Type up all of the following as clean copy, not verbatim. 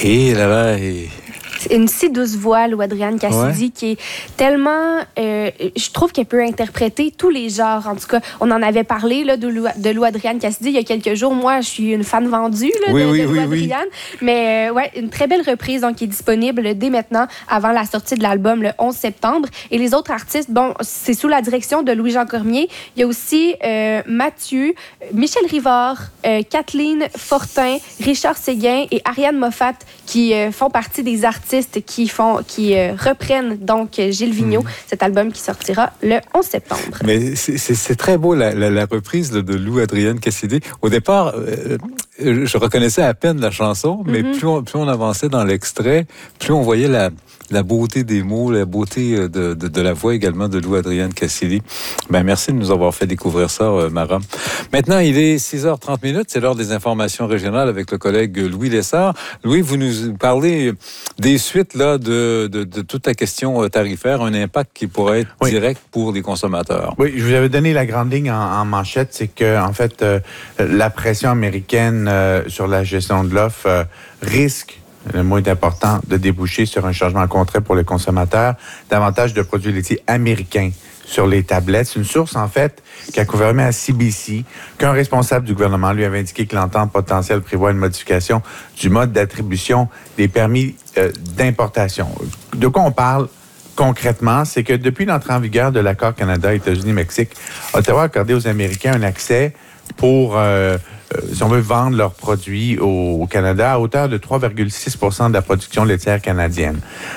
Et là, là, et... Une si douce voix, Lou-Adrienne Cassidy, qui est tellement... je trouve qu'elle peut interpréter tous les genres. En tout cas, on en avait parlé là, de Lou-Adrienne Cassidy il y a quelques jours. Moi, je suis une fan vendue là, de Lou-Adrienne. Oui. Mais ouais, une très belle reprise donc, qui est disponible dès maintenant, avant la sortie de l'album le 11 septembre. Et les autres artistes, bon, c'est sous la direction de Louis-Jean Cormier. Il y a aussi Mathieu, Michel Rivard, Kathleen Fortin, Richard Séguin et Ariane Moffat qui font partie des artistes qui reprennent donc Gilles Vigneault, cet album qui sortira le 11 septembre. Mais c'est très beau la reprise de Lou-Adrienne Cassidy. Au départ, je reconnaissais à peine la chanson, mais plus on avançait dans l'extrait, plus on voyait la beauté des mots, la beauté de la voix également de Lou-Adrienne Cassidy. Ben, merci de nous avoir fait découvrir ça, Mara. Maintenant, il est 6h30, c'est l'heure des informations régionales avec le collègue Louis Lessard. Louis, vous nous parlez des suites là, de toute la question tarifaire, un impact qui pourrait être direct pour les consommateurs. Oui, je vous avais donné la grande ligne en manchette, c'est que en fait, la pression américaine sur la gestion de l'offre risque, le mot est important, de déboucher sur un changement concret pour les consommateurs, davantage de produits laitiers américains sur les tablettes. C'est une source, en fait, qui a confirmé à CBC qu'un responsable du gouvernement lui avait indiqué que l'entente potentielle prévoit une modification du mode d'attribution des permis d'importation. De quoi on parle concrètement? C'est que depuis l'entrée en vigueur de l'accord Canada, États-Unis, Mexique, Ottawa a accordé aux Américains un accès pour... si on veut vendre leurs produits au Canada à hauteur de 3,6 % de la production laitière canadienne.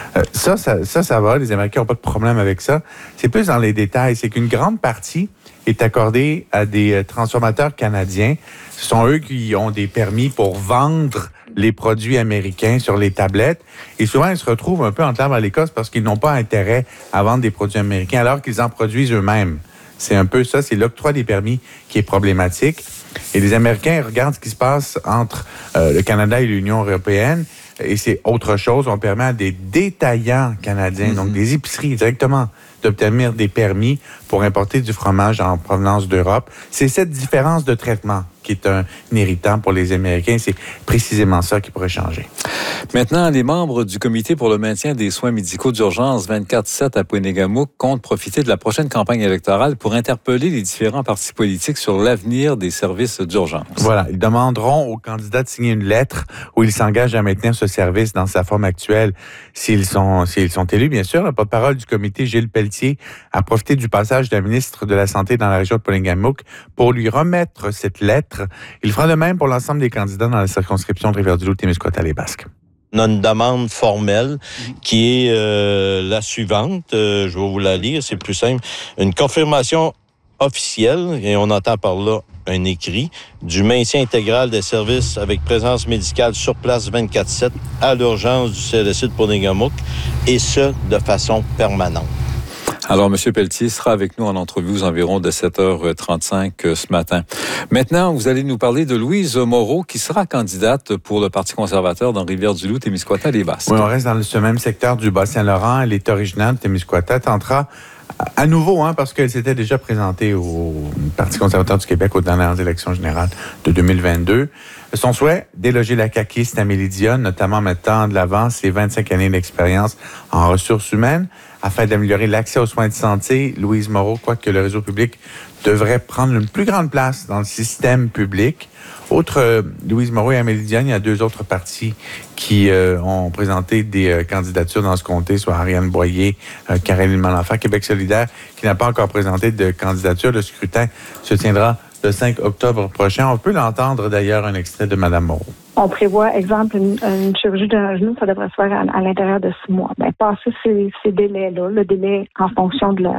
Ça va. Les Américains n'ont pas de problème avec ça. C'est plus dans les détails. C'est qu'une grande partie est accordée à des transformateurs canadiens. Ce sont eux qui ont des permis pour vendre les produits américains sur les tablettes. Et souvent, ils se retrouvent un peu en l'arbre à l'écosse parce qu'ils n'ont pas intérêt à vendre des produits américains alors qu'ils en produisent eux-mêmes. C'est un peu ça, c'est l'octroi des permis qui est problématique. Et les Américains regardent ce qui se passe entre le Canada et l'Union européenne. Et c'est autre chose. On permet à des détaillants canadiens, donc des épiceries directement, d'obtenir des permis pour importer du fromage en provenance d'Europe. C'est cette différence de traitement qui est un irritant pour les Américains. C'est précisément ça qui pourrait changer. Maintenant, les membres du Comité pour le maintien des soins médicaux d'urgence 24/7 à Pointe-Égamouk comptent profiter de la prochaine campagne électorale pour interpeller les différents partis politiques sur l'avenir des services d'urgence. Voilà. Ils demanderont aux candidats de signer une lettre où ils s'engagent à maintenir ce service dans sa forme actuelle s'ils sont élus, bien sûr. Le porte-parole du comité, Gilles Pelletier, a profité du passage de la ministre de la Santé dans la région de Pointe-Égamouk pour lui remettre cette lettre. Il fera de même pour l'ensemble des candidats dans la circonscription de Rivière-du-Loup, Témiscouata-les-Basques. On a une demande formelle qui est la suivante. Je vais vous la lire, c'est plus simple. Une confirmation officielle, et on entend par là un écrit, du maintien intégral des services avec présence médicale sur place 24/7 à l'urgence du CLSC de Pointe-Égamouk, et ce, de façon permanente. Alors, M. Pelletier sera avec nous en entrevue aux environs de 7h35 ce matin. Maintenant, vous allez nous parler de Louise Moreau, qui sera candidate pour le Parti conservateur dans Rivière-du-Loup, Témiscouata-les-Basques. Oui, on reste dans ce même secteur du Bas-Saint-Laurent. Elle est originaire de Témiscouata. Tentera à nouveau, parce qu'elle s'était déjà présentée au Parti conservateur du Québec aux dernières élections générales de 2022. Son souhait, déloger la caquiste Amélie Dionne, notamment mettant de l'avant ses 25 années d'expérience en ressources humaines, afin d'améliorer l'accès aux soins de santé. Louise Moreau croit que le réseau public devrait prendre une plus grande place dans le système public. Outre Louise Moreau et Amélie Dionne, il y a deux autres partis qui ont présenté des candidatures dans ce comté, soit Ariane Boyer, Caroline Malenfant, Québec solidaire, qui n'a pas encore présenté de candidature. Le scrutin se tiendra le 5 octobre prochain. On peut l'entendre d'ailleurs, un extrait de Mme Moreau. On prévoit, exemple, une chirurgie d'un genou, ça devrait se faire à l'intérieur de 6 mois. Passer ces délais-là, le délai en fonction de